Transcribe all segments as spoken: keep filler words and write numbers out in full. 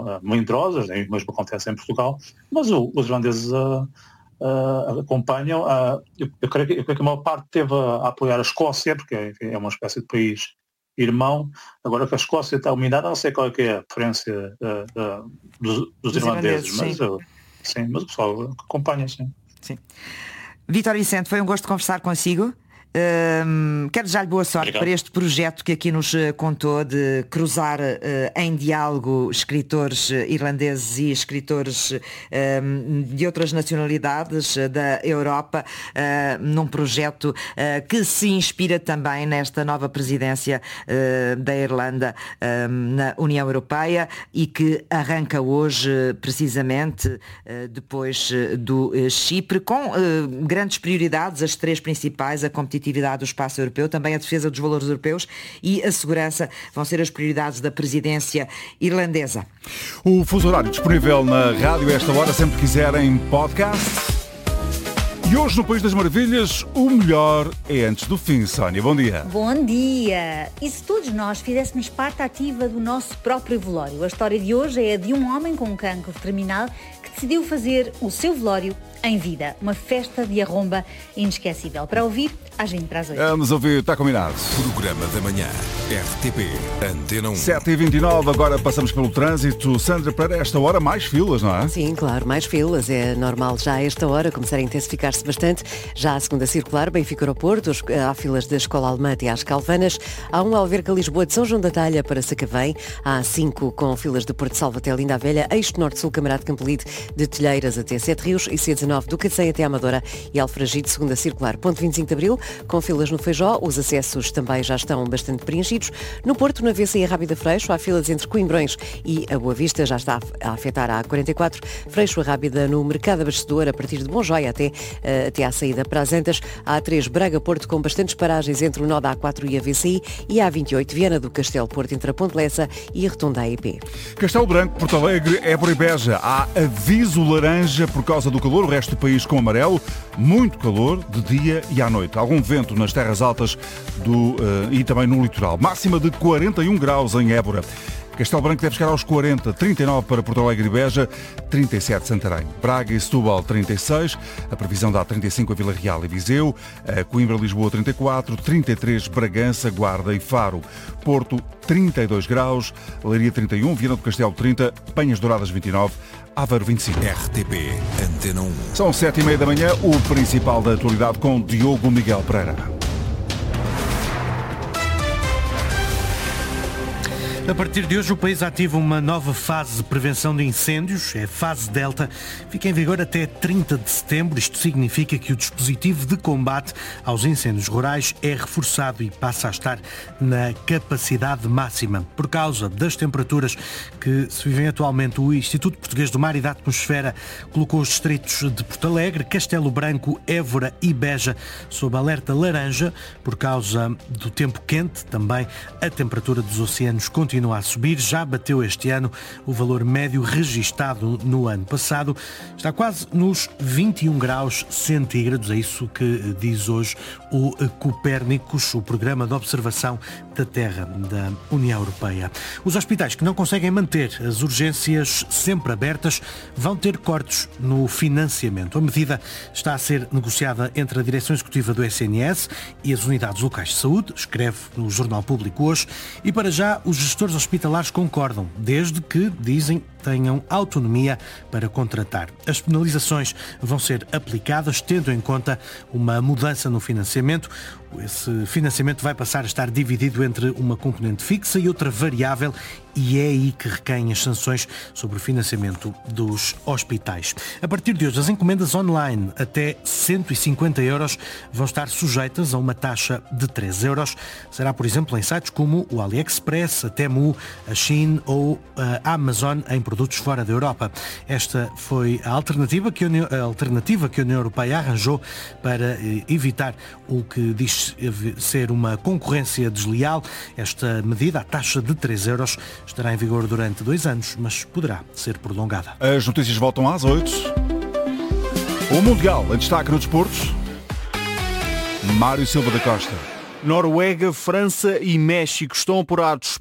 uh, melindrosas, nem mesmo acontece em Portugal, mas o, os irlandeses uh, uh, acompanham. Uh, eu, eu, creio que, eu creio que a maior parte teve a, a apoiar a Escócia, porque enfim, é uma espécie de país irmão. Agora que a Escócia está eliminada, não sei qual é, que é a preferência uh, uh, dos, dos, dos irlandeses, irlandeses mas, sim. Uh, sim, mas o pessoal acompanha, sim. sim. Vítor Vicente, foi um gosto conversar consigo. Um, quero desejar-lhe boa sorte Obrigado. Para este projeto que aqui nos contou, de cruzar uh, em diálogo escritores irlandeses e escritores um, de outras nacionalidades uh, da Europa, uh, num projeto uh, que se inspira também nesta nova presidência uh, da Irlanda uh, na União Europeia e que arranca hoje precisamente uh, depois uh, do uh, Chipre, com uh, grandes prioridades, as três principais: a competitividade do espaço europeu, também a defesa dos valores europeus e a segurança vão ser as prioridades da presidência irlandesa. O fuso horário disponível na rádio a esta hora, sempre quiserem podcast. E hoje no País das Maravilhas, o melhor é antes do fim. Sónia, bom dia. Bom dia. E se todos nós fizéssemos parte ativa do nosso próprio velório? A história de hoje é a de um homem com um cancro terminal que decidiu fazer o seu velório em vida. Uma festa de arromba inesquecível. Para ouvir, às vinte para as oito. Vamos ouvir, está combinado. Programa da manhã, R T P, Antena um. sete e vinte e nove, agora passamos pelo trânsito. Sandra, para esta hora, mais filas, não é? Sim, claro, mais filas. É normal já a esta hora começar a intensificar-se bastante. Já a segunda circular, Benfica Aeroporto, há filas da Escola Alemã até às Calvanas. Há um Alverca Lisboa de São João da Talha para Sacavém. Há cinco com filas de Porto Salvo até Linda a Velha, Eixo Norte-Sul, Camarado Campolide, de Telheiras até Sete Rios e C dezenove do Cacém até Amadora e Alfragide, segunda circular. Ponto vinte e cinco de Abril, com filas no Feijó. Os acessos também já estão bastante preenchidos. No Porto, na V C I Rábida Freixo, há filas entre Coimbrões e a Boa Vista, já está a afetar a A quarenta e quatro. Freixo a Rábida no Mercado Abastecedor, a partir de Monjoia até, uh, até à saída para as Antas. A A três Braga-Porto, com bastantes paragens entre o nó da A quatro e a V C I. E a A vinte e oito Viana do Castelo Porto, entre a Ponte Lessa e a Rotunda A E P. Castelo Branco, Porto Alegre, Évora e Beja. Há aviso laranja por causa do calor, o resto do país com amarelo. Muito calor de dia e à noite. Algum vento nas terras altas do, uh, e também no litoral. Máxima de quarenta e um graus em Évora. Castelo Branco deve chegar aos quarenta, trinta e nove para Porto Alegre e Beja, trinta e sete Santarém. Braga e Setúbal, trinta e seis, a previsão dá trinta e cinco a Vila Real e Viseu, a Coimbra, Lisboa, trinta e quatro, trinta e três Bragança, Guarda e Faro. Porto, trinta e dois graus, Leiria, trinta e um, Viana do Castelo, trinta, Penhas Douradas, vinte e nove, Aveiro, vinte e cinco. R T P, Antena um. São sete e meia da manhã, o principal da atualidade com Diogo Miguel Pereira. A partir de hoje o país ativa uma nova fase de prevenção de incêndios, é a fase Delta, fica em vigor até trinta de setembro. Isto significa que o dispositivo de combate aos incêndios rurais é reforçado e passa a estar na capacidade máxima. Por causa das temperaturas que se vivem atualmente, o Instituto Português do Mar e da Atmosfera colocou os distritos de Porto Alegre, Castelo Branco, Évora e Beja sob alerta laranja por causa do tempo quente. Também a temperatura dos oceanos continua Continua a subir, já bateu este ano o valor médio registado no ano passado. Está quase nos vinte e um graus centígrados, é isso que diz hoje o Copérnicos, o Programa de Observação da Terra da União Europeia. Os hospitais que não conseguem manter as urgências sempre abertas vão ter cortes no financiamento. A medida está a ser negociada entre a Direção Executiva do S N S e as unidades locais de saúde, escreve no Jornal Público hoje, e para já os gestores hospitalares concordam, desde que, dizem, tenham autonomia para contratar. As penalizações vão ser aplicadas tendo em conta uma mudança no financiamento. Esse financiamento vai passar a estar dividido entre uma componente fixa e outra variável, e é aí que recaem as sanções sobre o financiamento dos hospitais. A partir de hoje, as encomendas online até cento e cinquenta euros vão estar sujeitas a uma taxa de três euros. Será, por exemplo, em sites como o AliExpress, a Temu, a Shein ou a Amazon em produtos fora da Europa. Esta foi a alternativa que a, União, a alternativa que a União Europeia arranjou para evitar o que diz ser uma concorrência desleal. Esta medida, a taxa de três euros, estará em vigor durante dois anos, mas poderá ser prolongada. As notícias voltam às oito. O Mundial em destaque no desporto. Mário Silva da Costa. Noruega, França e México estão apurados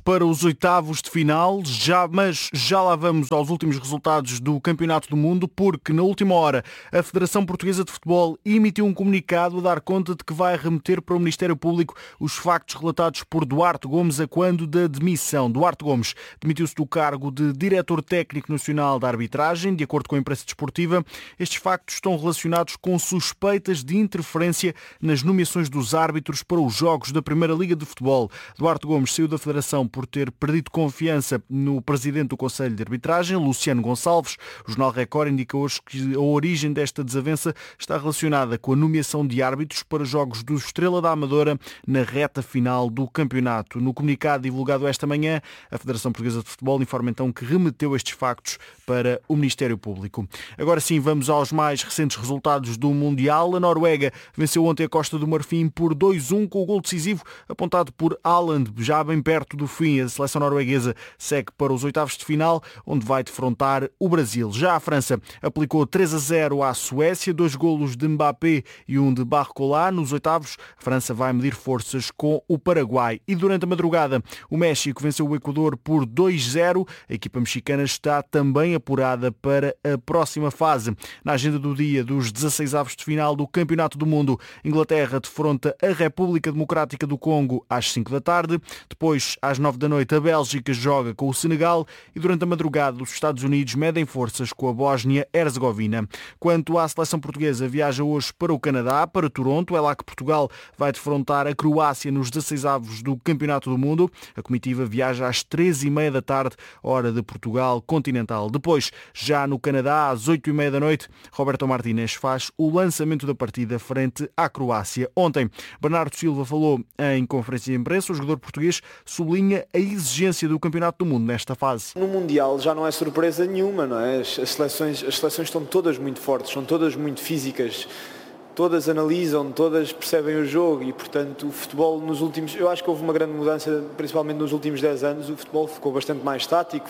para os oitavos de final, já, mas já lá vamos aos últimos resultados do Campeonato do Mundo, porque na última hora a Federação Portuguesa de Futebol emitiu um comunicado a dar conta de que vai remeter para o Ministério Público os factos relatados por Duarte Gomes a quando da demissão. Duarte Gomes demitiu-se do cargo de Diretor Técnico Nacional da Arbitragem, de acordo com a imprensa desportiva. Estes factos estão relacionados com suspeitas de interferência nas nomeações dos árbitros para os jogos da Primeira Liga de Futebol. Duarte Gomes saiu da Federação por ter perdido confiança no presidente do Conselho de Arbitragem, Luciano Gonçalves. O Jornal Record indica hoje que a origem desta desavença está relacionada com a nomeação de árbitros para jogos do Estrela da Amadora na reta final do campeonato. No comunicado divulgado esta manhã, a Federação Portuguesa de Futebol informa então que remeteu estes factos para o Ministério Público. Agora sim, vamos aos mais recentes resultados do Mundial. A Noruega venceu ontem a Costa do Marfim por dois a um com o gol decisivo apontado por Haaland, já bem perto do fim. A seleção norueguesa segue para os oitavos de final, onde vai defrontar o Brasil. Já a França aplicou três a zero à Suécia, dois golos de Mbappé e um de Barcola. Nos oitavos, a França vai medir forças com o Paraguai. E durante a madrugada, o México venceu o Equador por dois a zero. A equipa mexicana está também apurada para a próxima fase. Na agenda do dia dos dezasseis avos de final do Campeonato do Mundo, Inglaterra defronta a República Democrática do Congo às cinco da tarde. Depois, às nove da noite, a Bélgica joga com o Senegal e durante a madrugada os Estados Unidos medem forças com a Bósnia-Herzegovina. Quanto à seleção portuguesa, viaja hoje para o Canadá, para Toronto. É lá que Portugal vai defrontar a Croácia nos dezasseis avos do Campeonato do Mundo. A comitiva viaja às três e meia da tarde, hora de Portugal continental. Depois, já no Canadá, às oito e meia da noite, Roberto Martínez faz o lançamento da partida frente à Croácia. Ontem, Bernardo Silva falou em conferência de imprensa. O jogador português sublinha a exigência do Campeonato do Mundo nesta fase. No Mundial já não é surpresa nenhuma, não é? As seleções, as seleções estão todas muito fortes, são todas muito físicas, todas analisam, todas percebem o jogo e, portanto, o futebol nos últimos... Eu acho que houve uma grande mudança, principalmente nos últimos dez anos, o futebol ficou bastante mais tático,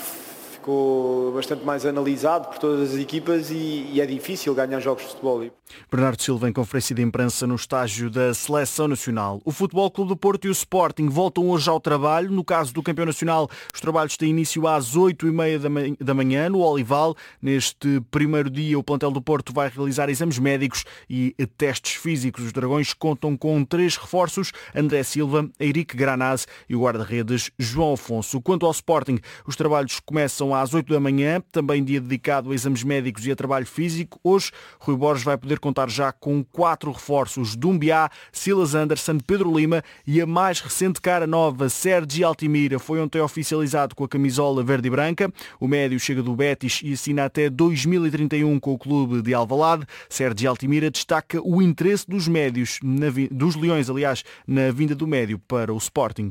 ficou bastante mais analisado por todas as equipas e, e é difícil ganhar jogos de futebol. Bernardo Silva em conferência de imprensa no estágio da Seleção Nacional. O Futebol Clube do Porto e o Sporting voltam hoje ao trabalho. No caso do Campeão Nacional, os trabalhos têm início às oito e meia da manhã no Olival. Neste primeiro dia, o plantel do Porto vai realizar exames médicos e testes físicos. Os Dragões contam com três reforços: André Silva, Eirique Granaz e o guarda-redes João Afonso. Quanto ao Sporting, os trabalhos começam às oito da manhã, também dia dedicado a exames médicos e a trabalho físico. Hoje, Rui Borges vai poder contar já com quatro reforços: Dumbiá, Silas Anderson, Pedro Lima e a mais recente cara nova, Sergi Altimira. Foi ontem oficializado com a camisola verde e branca. O médio chega do Betis e assina até dois mil e trinta e um com o clube de Alvalade. Sergi Altimira destaca o interesse dos médios, na vi... dos Leões, aliás, na vinda do médio para o Sporting.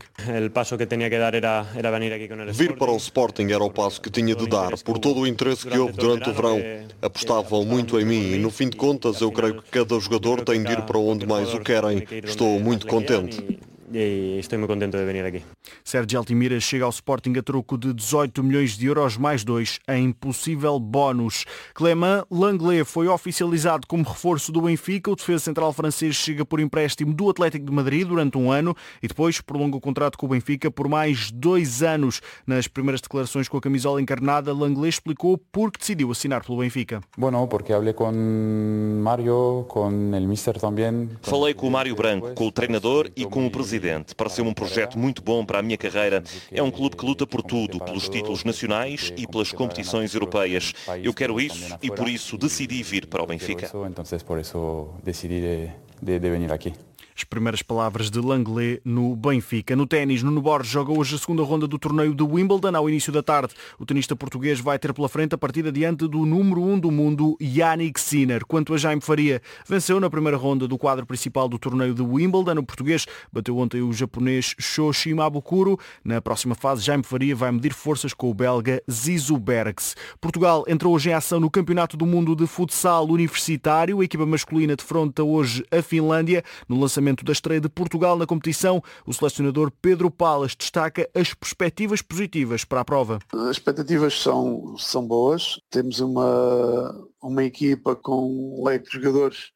Vir para o Sporting era o passo que tinha de dar, por todo o interesse que houve durante o verão. Apostavam muito em mim e, no fim de contas, eu creio que cada jogador tem de ir para onde mais o querem. Estou muito contente. E estou muito contente de vir aqui. Sérgio Altimira chega ao Sporting a troco de dezoito milhões de euros mais dois em possível bónus. Clément Lenglet foi oficializado como reforço do Benfica. O defesa central francês chega por empréstimo do Atlético de Madrid durante um ano e depois prolonga o contrato com o Benfica por mais dois anos. Nas primeiras declarações com a camisola encarnada, Lenglet explicou por que decidiu assinar pelo Benfica. Bueno, porque falei com Mário, com o mister também. Falei com o Mário Branco, com o treinador e com o presidente. Pareceu um projeto muito bom para a minha carreira. É um clube que luta por tudo, pelos títulos nacionais e pelas competições europeias. Eu quero isso e por isso decidi vir para o Benfica. Então, por isso decidi de, de vir aqui. As primeiras palavras de Lenglet no Benfica. No ténis, Nuno Borges joga hoje a segunda ronda do torneio de Wimbledon. Ao início da tarde, o tenista português vai ter pela frente a partida diante do número um do mundo, Jannik Sinner. Quanto a Jaime Faria, venceu na primeira ronda do quadro principal do torneio de Wimbledon. O português bateu ontem o japonês Sho Shimabukuro. Na próxima fase, Jaime Faria vai medir forças com o belga Zizou Bergs. Portugal entrou hoje em ação no Campeonato do Mundo de Futsal Universitário. A equipa masculina defronta hoje a Finlândia. No lançamento da estreia de Portugal na competição, o selecionador Pedro Palas destaca as perspectivas positivas para a prova. As expectativas são, são boas. Temos uma, uma equipa com um leque de jogadores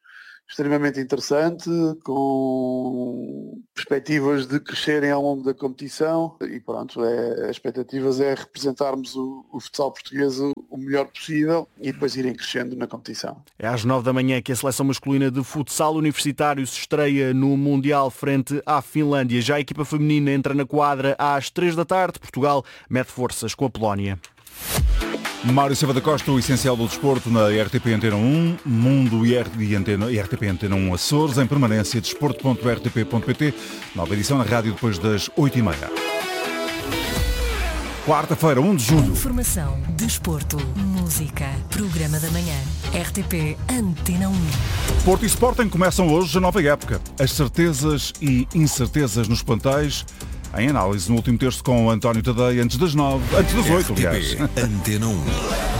extremamente interessante, com perspectivas de crescerem ao longo da competição e pronto, é, as expectativas é representarmos o, o futsal português o melhor possível e depois irem crescendo na competição. É às nove da manhã que a seleção masculina de futsal universitário se estreia no Mundial frente à Finlândia. Já a equipa feminina entra na quadra às três da tarde. Portugal mete forças com a Polónia. Mário Silva da Costa, o essencial do desporto na R T P Antena um, Mundo e R T P Antena um Açores, em permanência, desporto ponto r t p ponto p t, nova edição na rádio depois das oito e meia. Quarta-feira, um de julho. Informação, desporto, música, programa da manhã, R T P Antena um. Porto e Sporting começam hoje a nova época. As certezas e incertezas nos plantéis. Em análise no último terço com o António Taddei, antes das nove, antes das oito, aliás. R T P Antena um.